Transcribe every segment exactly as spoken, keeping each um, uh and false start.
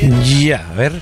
Ya, a ver.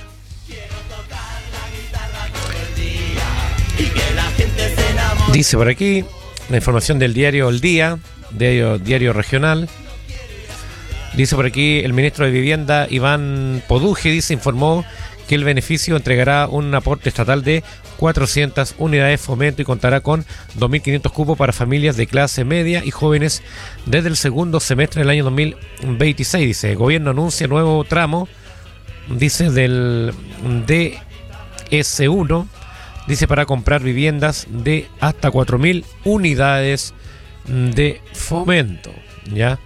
Dice por aquí la información del diario El Día, diario, diario regional. Dice por aquí el ministro de Vivienda, Iván Poduje, dice, informó que el beneficio entregará un aporte estatal de cuatrocientas unidades de fomento y contará con dos mil quinientos cupos para familias de clase media y jóvenes desde el segundo semestre del año dos mil veintiséis. Dice, el gobierno anuncia nuevo tramo, dice, del D S uno, dice, para comprar viviendas de hasta cuatro mil unidades de fomento, ¿ya?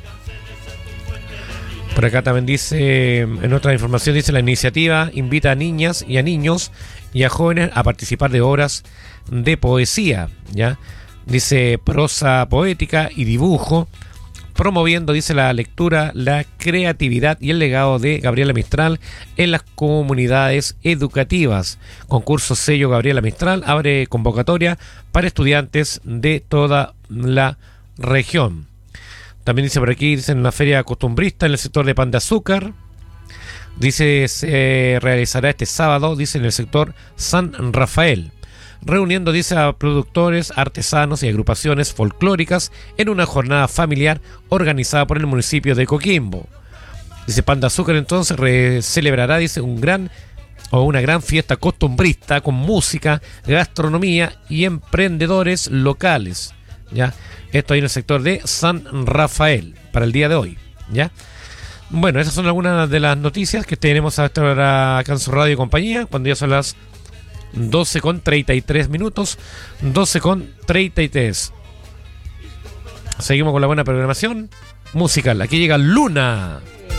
Por acá también dice, en otra información, dice, la iniciativa invita a niñas y a niños y a jóvenes a participar de obras de poesía, ¿ya? Dice, prosa poética y dibujo, promoviendo, dice, la lectura, la creatividad y el legado de Gabriela Mistral en las comunidades educativas. Concurso sello Gabriela Mistral abre convocatoria para estudiantes de toda la región. También dice por aquí, dice, en una feria costumbrista en el sector de pan de azúcar. Dice, se realizará este sábado, dice, en el sector San Rafael, reuniendo, dice, a productores, artesanos y agrupaciones folclóricas en una jornada familiar organizada por el municipio de Coquimbo. Dice, Pan de Azúcar entonces re- celebrará, dice, un gran o una gran fiesta costumbrista con música, gastronomía y emprendedores locales, ¿ya? Esto ahí en el sector de San Rafael para el día de hoy, ¿ya? Bueno, esas son algunas de las noticias que tenemos hasta ahora acá en su radio y compañía, cuando ya son las doce con treinta y tres minutos, doce con treinta y tres. Seguimos con la buena programación musical. Aquí llega Luna.